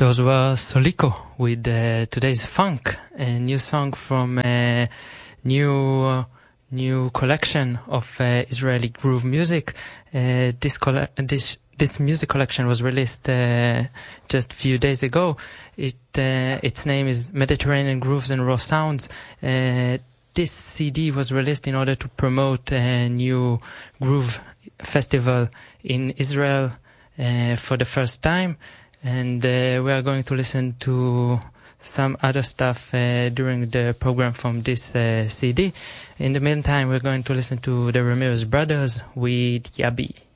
Those were Soliko with today's funk, a new song from a new collection of Israeli groove music. This music collection was released just a few days ago. Its name is Mediterranean Grooves and Raw Sounds. This CD was released in order to promote a new groove festival in Israel for the first time. And we are going to listen to some other stuff during the program from this CD. In the meantime, we're going to listen to the Ramirez Brothers with Yabi.